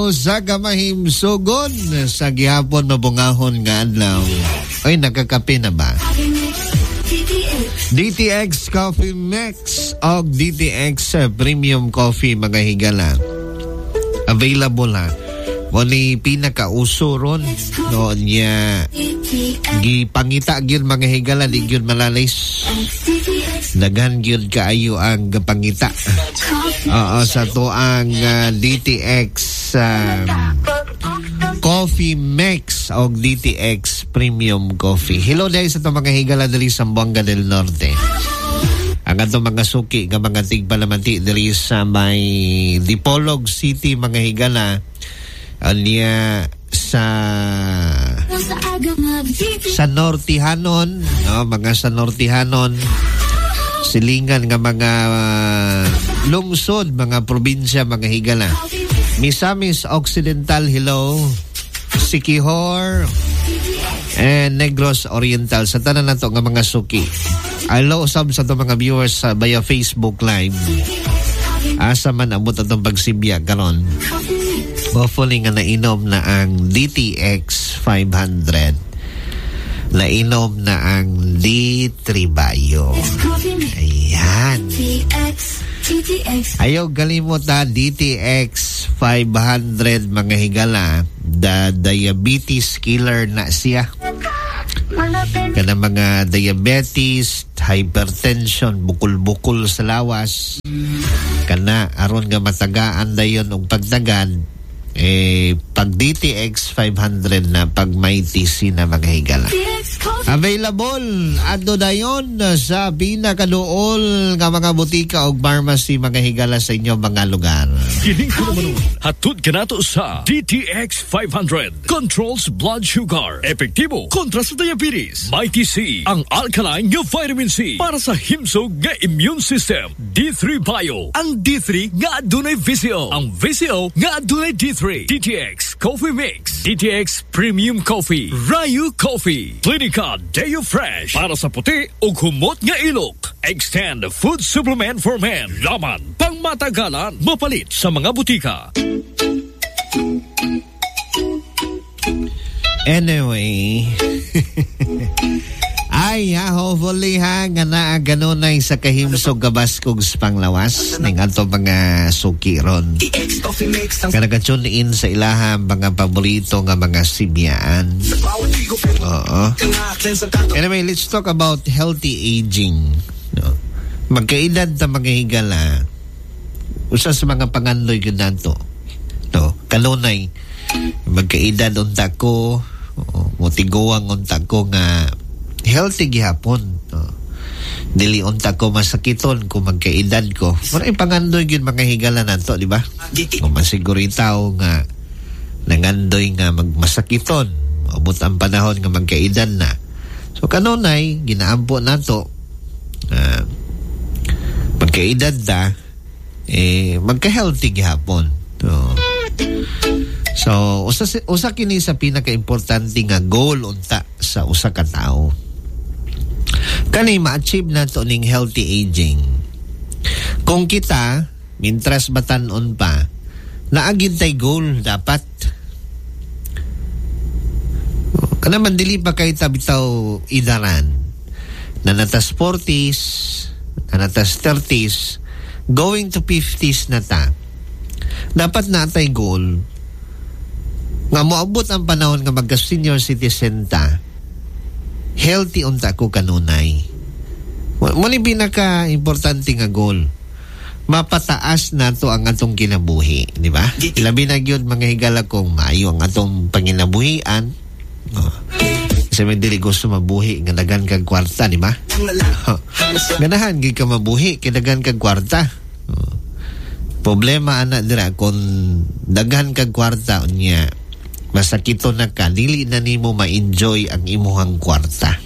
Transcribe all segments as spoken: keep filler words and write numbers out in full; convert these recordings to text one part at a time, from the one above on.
adlaw sa Gamahim Sugon sa gihapon mabungahon nga adlaw. Ay, nakakape na ba? D T X Coffee Mix o D T X Premium Coffee mga higala. Available ha. Wali pinakauso ron no niya gipangita gyud mga higala di gyud malalis. Daghan gyud kaayo ang pangita. Oo sa to ang uh, D T X um, Coffee Mix o D T X Premium Coffee. Hello dahil sa to mga higala dali sa Buanga del Norte. Ang ato mga suki nga mga tigpalamanti dali sa may Dipolog City mga higala. Anya sa sa Nortihanon, no, mga sa Nortihanon, silingan nga mga uh, lungsod, mga probinsya, mga higala. Misamis Occidental, hello. Siquijor and Negros Oriental sa tanan nato nga mga suki. Hello sab sa to mga viewers sa via Facebook Live. Asa man abot atong pagsibya karon. Hopefully nga nainom na ang D T X five hundred. Nainom na ang D three Bio. Ayan. Ayaw galimot na D T X five hundred mga higala. The diabetes killer na siya. Kana mga diabetes, hypertension, bukol-bukol sa lawas. Kana aron nga matagaan dayon og pagtagad. Eh, pag D T X five hundred na pag may T C na mga higala. Available adto dayon sa pinakaduol nga mga butika o pharmacy mga higala sa inyo mga lugar. Kining kuno hatod kanato sa D T X five hundred. Controls blood sugar. Epektibo kontra sa diabetes. May T C ang alkaline nga vitamin C para sa himsog nga immune system. D three Bio. Ang D three nga adunay V C O. Ang V C O nga adunay D three. D T X Coffee Mix, D T X Premium Coffee, Rayu Coffee, Clinica Deo Fresh para sa puti o humot nga ilok. Extend food supplement for men. Laman pang matagalan, mapalit sa mga butika. Anyway, ay ha, hopefully ha, nga na ganunay sa kahimsog gabaskog panglawas ng ato mga suki ron. Kanagachun in sa ilaha mga paborito nga mga sibyaan. Oo. Anyway, let's talk about healthy aging. No? Magkaedad ta mga higala, usa sa mga pangandoy yun nato. No? Kanunay, magkaedad unta ko, mutiguang unta ko nga healthy gihapon. No? Dili unta ko masakiton kung magkaedad ko. Maray pangandoy yun mga higala nato, di ba? Kung masiguritaw nga nangandoy nga magmasakiton, abot ang panahon nga magkaedad na. So kanunay, ginaampo nato uh, magkaedad na, eh, magka-healthy gihapon. So, so usa, usa kini sa pinaka-importante nga goal unta sa usa ka tawo. Kani ma-achieve nato ning healthy aging. Kung kita mintras batan-on pa, naagid tay goal dapat. Kana man dili pa kay tabitaw idaran. Na natas forties, na natas thirties, going to fifties na ta. Dapat na tay goal nga moabot ang panahon nga magka-senior citizen ta, healthy unta ko kanunay. Muli pinaka-importante nga goal, mapataas nato ang atong kinabuhi, di ba? Ilabi na gyud mga higala kong maayo ang atong panginabuhian. Oh. Kasi may dili gusto mabuhi nga dagan kag kwarta, di ba? Oh. Ganahan gyud ka mabuhi kay dagan kag kwarta. Oh. Problema ana dira kung daghan kag kwarta unya masakito na ka, dili na nimo ma-enjoy ang imuhang kwarta.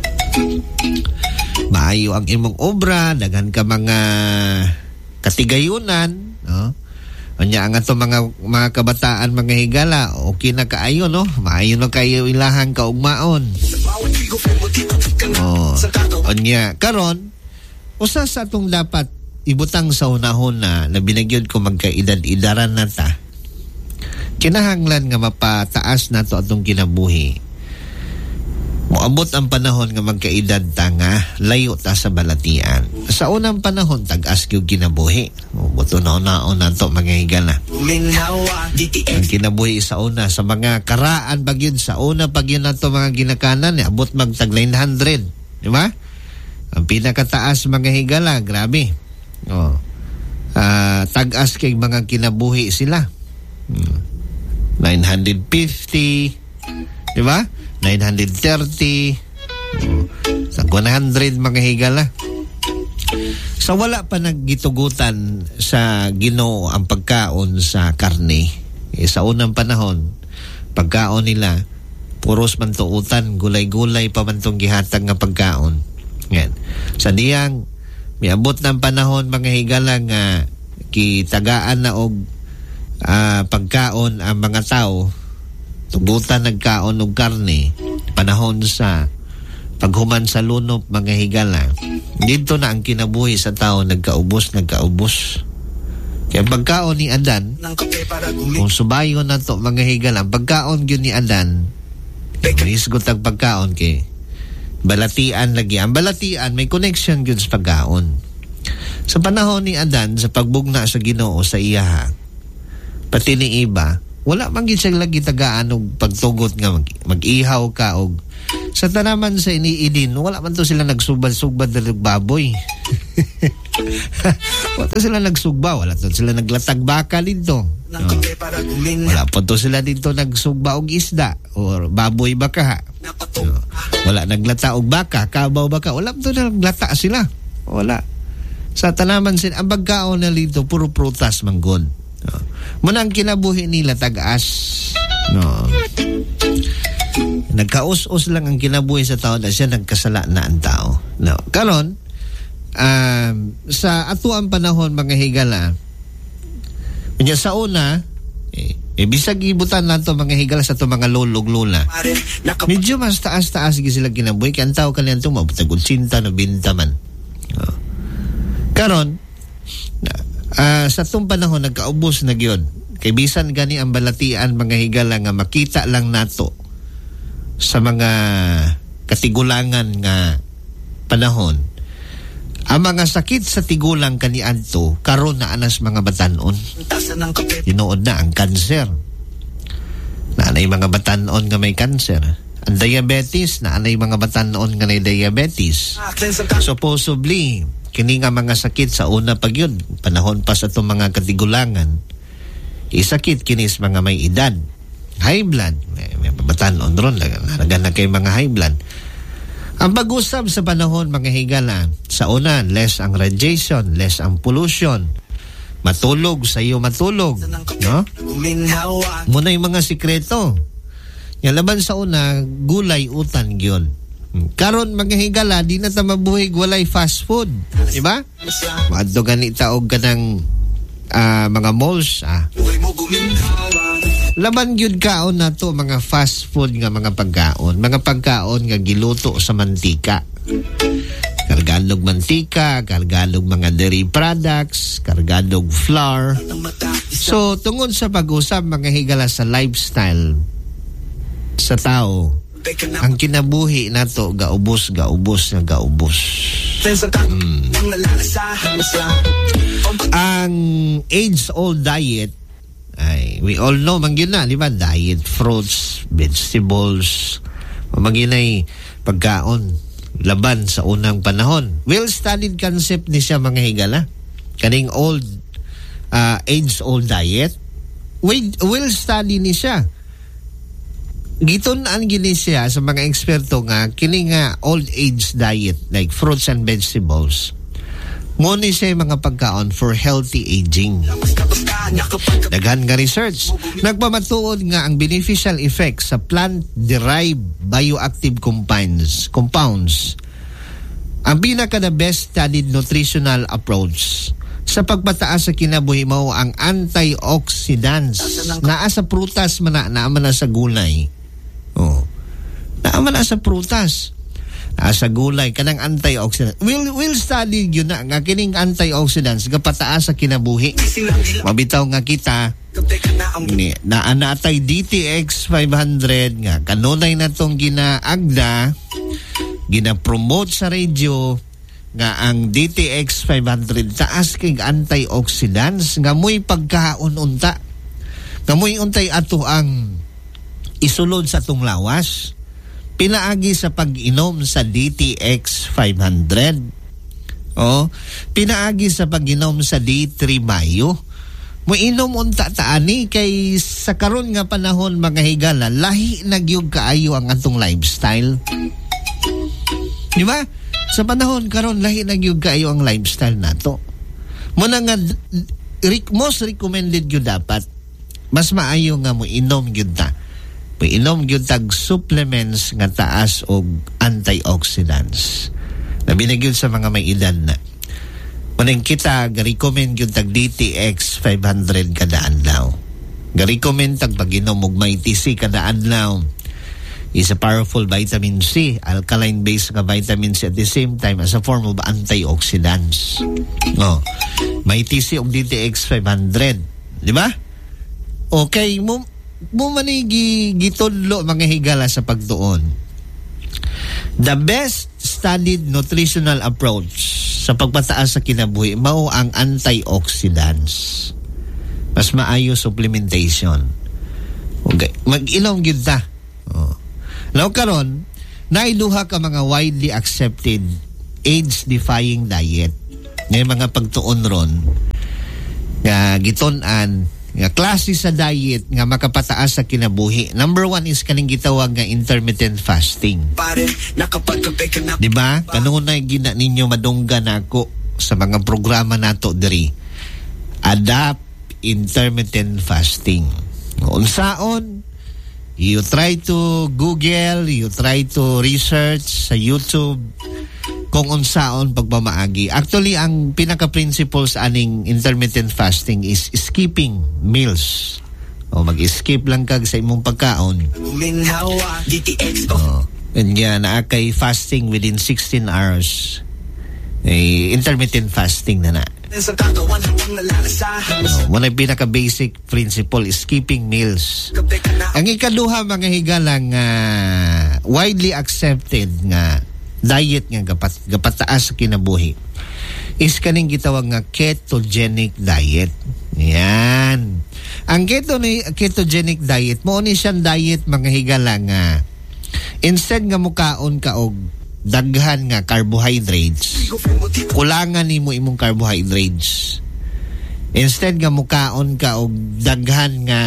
Maayo ang imong obra, daghan ka mga katigayunan, no? Unya ang ato mga mga kabataan, mga higala, okay na kaayo, no? Maayo na kayo ilahang kaugmaon. Oh. Unya karon usa sa atong dapat ibutang sa unahon na na binagyod ko magkaedad-idaran na ta. kinahanglan nga mapataas nato atong kinabuhi. Moabot ang panahon nga magkaedad ta nga layo ta sa balatian. Sa unang panahon tag-as gyud kinabuhi. Buto na naon nato mga higala. Ang kinabuhi sa una sa mga karaan bagyod sa una pagyud nato mga ginakanan abot mag tag nine hundred, di ba? Ang pinakataas mga higala, grabe. Oh. Uh, tag-as kay mga kinabuhi sila. Hmm. nine fifty, di ba? nine thirty, sa one hundred mga higala. Sa wala pa naggitugutan sa Ginoo ang pagkaon sa karne, eh, sa unang panahon, pagkaon nila, puros man tuutan, gulay-gulay pa man tong gihatag nga pagkaon. Yan. Sa diyang, miabot ng panahon mga higala nga kitagaan na og uh, pagkaon ang mga tao, tugutan nagkaon og karne, panahon sa paghuman sa lunop mga higala. Dito na ang kinabuhi sa tao nagkaubos, nagkaubos. Kaya pagkaon ni Adan, kung subayo na to mga higala, pagkaon yun ni Adan, manisgot ang pagkaon kay balatian lagi. Ang balatian may connection yun sa pagkaon. Sa panahon ni Adan, sa pagbugna sa Ginoo sa iya, pati ni iba, wala man gid siya lagi tagaan og pagtugot nga mag, mag-ihaw ka og sa tanaman sa iniidin, wala man to sila nagsubad-subad ng baboy. Wala to sila nagsugba, wala to sila naglatag baka dito. No. Wala po to sila dito nagsugba og isda or baboy baka. No. Wala naglata og baka, kabaw baka, wala to naglata sila. Wala. Sa tanaman sila, ang pagkaon na dito puro prutas manggod. No. Muna ang kinabuhi nila tag-as. No. Nagkaus-us lang ang kinabuhi sa tao na siya nagkasala na ang tao. No. Karon, um, sa atuang panahon mga higala, kanya sa una, eh, eh bisag ibutan nato mga higala sa to mga lolog lola. Medyo mas taas-taas gi sila kinabuhi kay ang tao kanila to mabutag sinta no binta man. No. Karon, uh, sa tong panahon nagkaubos na gyud. Kay bisan gani ang balatian mga higala nga makita lang nato sa mga katigulangan nga panahon. Ang mga sakit sa tigulang kaniadto karon na anas mga batanon. Tinuod na ang kanser. Naanay mga batanon nga may kanser. Ang diabetes, naanay mga batanon nga may diabetes. Supposedly, kini nga mga sakit sa una pa gyud, panahon pa sa itong mga katigulangan, isakit kinis mga may edad. High blood, may, may batanon ron, naragan na kay mga high blood. Ang pag-usap sa panahon mga higala, sa una, less ang radiation, less ang pollution. Matulog sa iyo matulog, no? Muna yung mga sikreto. Yung laban sa una, gulay utan gyud. Karon mga higala, di na ta mabuhig walay fast food, di ba? Maadto ganita og kanang uh, mga malls, ah. Laban gyud kaon na to mga fast food nga mga pagkaon, mga pagkaon nga giluto sa mantika. Kargadog mantika, kargadog mga dairy products, kargadog flour. So tungod sa pag-usap mga higala sa lifestyle sa tao, ang kinabuhi nato gaubos gaubos nga gaubos. Hmm. Ang age-old diet, ay we all know man gyud na, di ba? Diet, fruits, vegetables, man gyud ay pagkaon laban sa unang panahon. Well-studied concept ni siya mga higala. Kaning old uh, age-old diet, well-studied ni siya. Gitun-an gini siya sa mga eksperto nga kini nga old age diet like fruits and vegetables. Mo ni siya mga pagkaon for healthy aging. Daghan nga research nagpamatuod nga ang beneficial effects sa plant-derived bioactive compounds compounds ang pinaka the best studied nutritional approach sa pagpataas sa kinabuhi mao ang antioxidants naa sa prutas man na, naa man na sa gulay. Oh. Naaman na sa prutas. uh, sa gulay kanang antioxidant. We'll we'll study yun na nga kining antioxidants gapataas sa kinabuhi. Mabitaw nga kita ni na anatay D T X five hundred nga kanunay na tong ginaagda gina-promote sa radio nga ang D T X five hundred taas kay antioxidants nga mo'y pagkaon unta nga mo'y untay ato ang isulod sa atong lawas pinaagi sa pag-inom sa D T X five hundred o pinaagi sa pag-inom sa D three Bio mo inom unta taani kay sa karon nga panahon mga higala lahi nagyug kaayo ang atong lifestyle. Di ba? Sa panahon karon lahi nagyug kaayo ang lifestyle nato. Mo na nga most recommended gyud dapat mas maayo nga mo inom gyud ta. Mo inom gyud tag supplements nga taas og antioxidants. Labi na gyud sa mga may edad na. Kuning kita, ga-recommend yung tag D T X five hundred kada adlaw. Ga-recommend tag pag-inom og may T C kada adlaw. Is a powerful vitamin C, alkaline-based nga vitamin C at the same time as a form of antioxidants. No. May T C og D T X five hundred. Di ba? Okay, mo, mo manigi gitudlo mga higala sa pagtuon. The best studied nutritional approach sa pagpataas sa kinabuhi mao ang antioxidants. Mas maayo supplementation. Okay. Mag-inom gyud ta. Oh. Now karon, naiduha ka mga widely accepted age-defying diet. May mga pagtuon ron nga gitun-an nga klase sa diet nga makapataas sa kinabuhi. Number one is kaning gitawag nga intermittent fasting. Diba? Kanunay gina ninyo madungga nako sa mga programa nato diri. Adapt intermittent fasting. Unsaon? You try to Google, you try to research sa YouTube kung unsaon pagmamaagi. Actually, ang pinaka-principles aning intermittent fasting is skipping meals. O mag-skip lang kag sa imong pagkaon. O, and yan, naakay fasting within sixteen hours. Eh, intermittent fasting na na. O, muna yung pinaka-basic principle is skipping meals. Ang ikaduha, mga higalang uh, widely accepted nga diet nga gapat gapataas sa kinabuhi is kaning gitawag nga ketogenic diet. Yan. Ang keto ni ketogenic diet mo ni siyang diet mga higala nga instead nga mukaon ka og daghan nga carbohydrates, kulangan nimo imong carbohydrates. Instead nga mukaon ka og daghan nga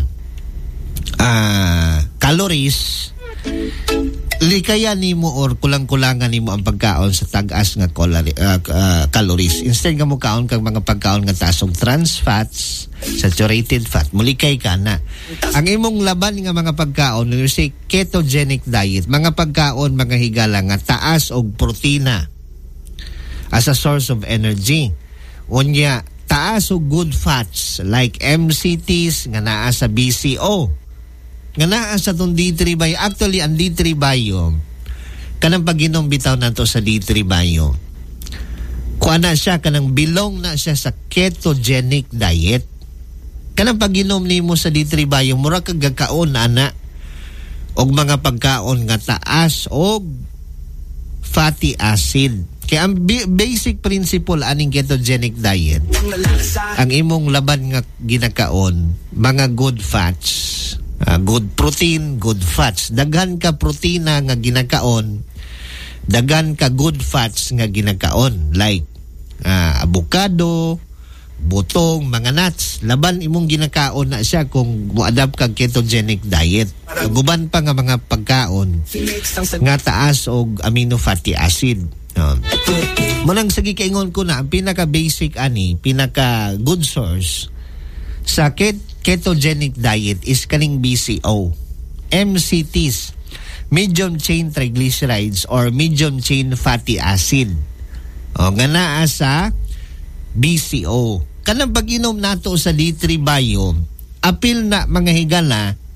uh, calories, likaya nimo or kulang-kulangan nimo ang pagkaon sa tag-as nga colori, uh, uh, calories. Instead nga mo kaon kang mga pagkaon nga taas og trans fats, saturated fat, mulikay ka na. Ang imong laban nga mga pagkaon, you say ketogenic diet, mga pagkaon mga higala nga taas og protina as a source of energy. Unya taas og good fats like M C Ts nga naa sa B C O. Nga naa sa itong D three Bio. Actually, ang D three Bio, kanang pag-inom bitaw na to sa D three Bio, kuha na siya, kanang bilong na siya sa ketogenic diet. Kanang pag-inom ni mo sa D three Bio, mura kag gakaon na ana og mga pagkaon nga taas og fatty acid. Kaya ang b- basic principle aning ketogenic diet, ang imong laban nga ginakaon, mga good fats, Uh, good protein, good fats. Daghan ka protina nga ginakaon, daghan ka good fats nga ginakaon like uh, avocado, butong, mga nuts. Laban imong ginakaon na siya kung mo-adapt kag ketogenic diet. Guban pa nga mga pagkaon nga taas og amino fatty acid. Uh, Munang sige kaingon ko na ang pinaka basic ani, pinaka good source sa ket ketogenic diet is kaning B C O, M C Ts, medium chain triglycerides or medium chain fatty acid. O nga naa sa B C O. Kanang pag-inom nato sa D three Bio, apil na mga higala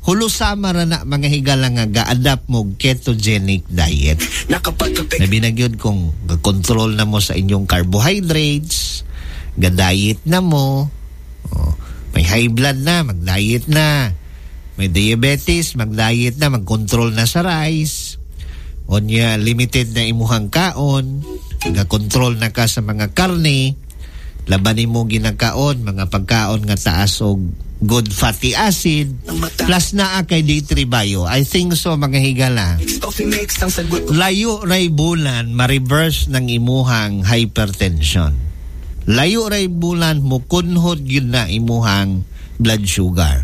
hulusama ra na mga higala nga ga-adapt mo ketogenic diet. Nabinagyod kung control na mo sa inyong carbohydrates, ga-diet na mo, oh, may high blood na, mag-diet na, may diabetes, mag-diet na, mag-control na sa rice, onya limited na imuhang kaon, ga-control na ka sa mga karne, labanin mo ginakaon, mga pagkaon nga taas og good fatty acid, plus naa kay D three bio. I think so mga higala. Layo ray bulan ma-reverse ng imuhang hypertension. Layo ray bulan mo kunhod yun na imuhang blood sugar.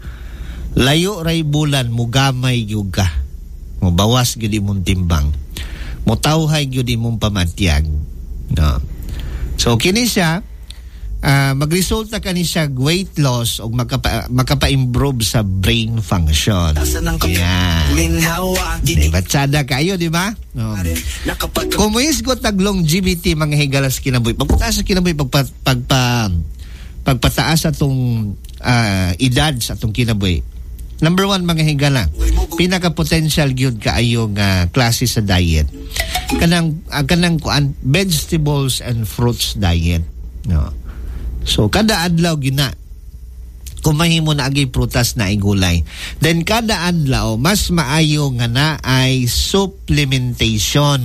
Layo ray bulan mo gamay yun ka. Mo bawas gyud imong timbang. Mo tawhay gyud imong pamatyag. No. So kini siya uh, magresulta kani siya weight loss o makapa, makapa-improve sa brain function. Yan. Diba tsada kayo, di ba? No. Kung muisgot tag longevity mga higalas kinabuhi, pagpataas sa kinabuhi, pagpa, pagpa, pagpataas atong uh, edad sa atong kinabuhi. Number one mga higala, pinaka-potential gyud kaayo nga klase sa diet. Kanang uh, kanang kuan vegetables and fruits diet. No. So kada adlaw gina kumahimo na agi prutas na igulay. Then kada adlaw mas maayo nga na ay supplementation.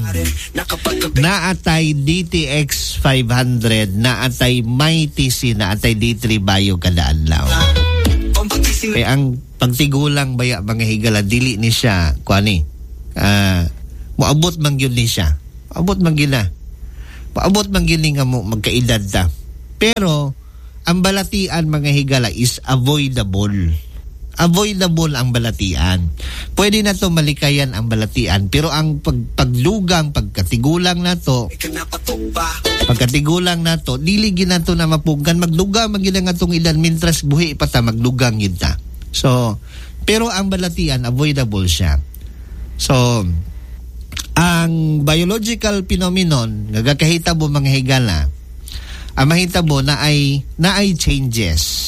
Naatay D T X five hundred, naatay Mighty C, naatay D three bio kada adlaw. Kaya ang pagtigulang baya mga higala dili ni siya kuani uh, moabot man gyud ni siya. Abot man gyud na. Paabot man gyud nga mo magkaedad ta. Pero ang balatian mga higala is avoidable. Avoidable ang balatian. Pwede na to malikayan ang balatian, pero ang pag, paglugang, pagkatigulang na to, pagkatigulang na to, diligin na to na mapugan, maglugang magilang atong ilan, mintras buhi pa ta, maglugang yun ta. So, pero ang balatian, avoidable siya. So, ang biological phenomenon, nagakahitabo mga higala, ang mahitabo na ay na ay changes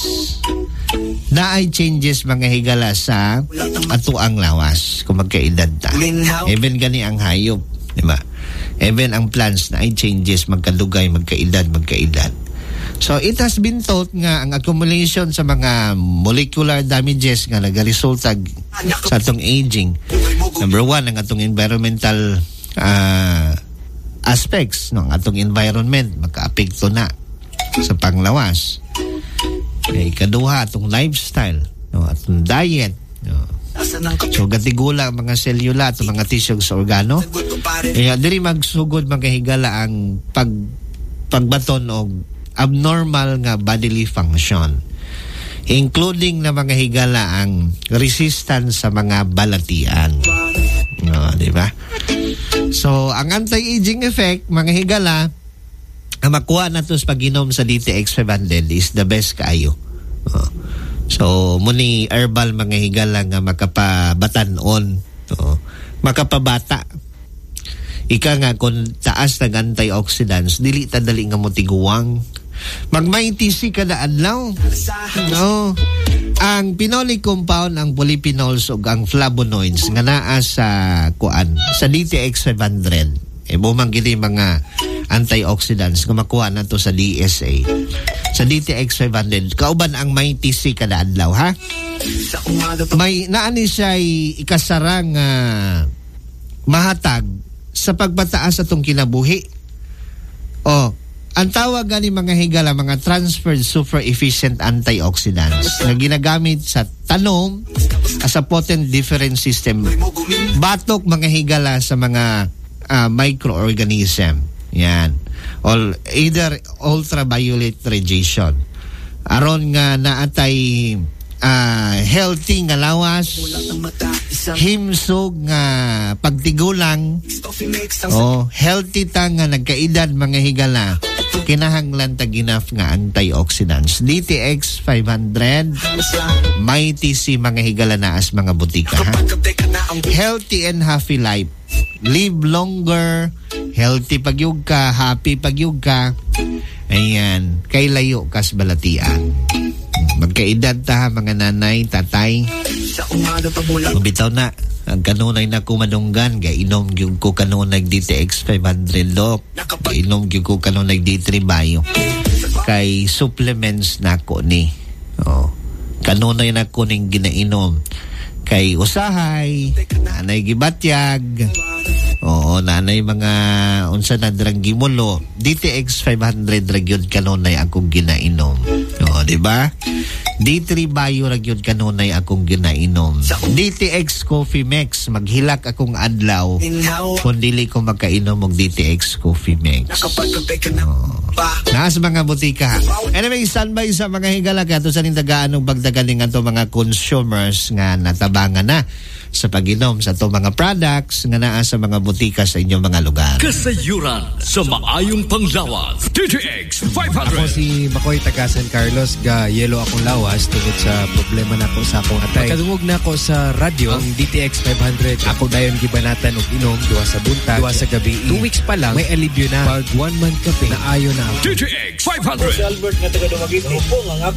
na ay changes mga higala sa ato ang lawas kung magkaedad ta. Even gani ang hayop, di ba? Even ang plants na ay changes magkalugay, magkaedad, magkaedad. So it has been taught nga ang accumulation sa mga molecular damages nga nagaresulta sa atong aging. Number one, ang atong environmental uh, aspects ng atong environment makaapekto na sa panglawas. Okay, ikaduha atong lifestyle, no, atong diet, no. So gatigula ang mga selula at mga tissue sa organo. Kaya diri magsugod mga higala ang pag pagbaton og abnormal nga bodily function, including na mga higala ang resistance sa mga balatian. No, di ba? So, ang anti-aging effect, mga higala, ang makuha na ito sa pag-inom sa D T X five hundred is the best kaayo. Oh. So, muni herbal mga higala nga makapabatanon. Oh. Makapabata. Ika nga, kung taas na antioxidants, dili ta dali nga mo tiguwang. Mag-Mighty C kada adlaw. No. Ang phenolic compound, ang polyphenols ug ang flavonoids nga naa sa kuan sa D T X five hundred. E bumang gini mga antioxidants nga makuha na to sa D S A. Sa D T X five hundred, kauban ang Mighty C kada adlaw, ha? May naani siya ikasarang uh, mahatag sa pagpataas atong kinabuhi. Oh, ang tawag gani mga higala, mga transferred super efficient antioxidants na ginagamit sa tanom as a potent different system. Batok mga higala sa mga uh, microorganism. Yan. All, either ultraviolet radiation. Aron nga naatay uh, healthy nga lawas, himsog nga pagtigulang, oh, healthy ta nga nagkaedad mga higala, kinahanglan tag enough nga antioxidants. D T X five hundred, Mighty C mga higala na as mga butika, ha? Healthy and happy life. Live longer, healthy pagyug ka, happy pagyug ka. Ayan, kay layo kas balatian. Magkaedad ta mga nanay, tatay. Mabitaw na. Ang kanunay na kumanunggan, gainom yung ko kanunay D T X five hundred lock. Gainom yung ko kanunay D three Bio. Kay supplements na ko ni. Oh. Kanunay na ko ning ginainom. Kay usahay, nanay gibatyag. Oo, nanay mga unsa na drang gimulo. D T X five hundred ragyod kanunay akong ginainom. Oo, di ba? D three Bio ragyod kanunay akong ginainom. D T X Coffee Mix, maghilak akong adlaw kung dili ko magkainom og D T X Coffee Mix. Oh. Naas mga butika. Anyway, standby sa mga higala kato sa nindagaan ng bagdagaling ato mga consumers nga natabangan na sa pag-inom sa to mga products nga naa sa mga butika sa inyong mga lugar. Kasayuran sa maayong panglawas. D T X five hundred. Ako si Makoy taga San Carlos, ga yelo akong lawas tungod sa problema na ko sa akong atay. Pagkadungog na ako sa radyo, ang D T X five hundred, ako dayon gibanatan og inom duha sa buntag, duha sa gabi. Two weeks pa lang, may alibyo na. Pag one month kape, naayo na ako. D T X five hundred. Si Albert nga taga Dumaguete. Opo, nga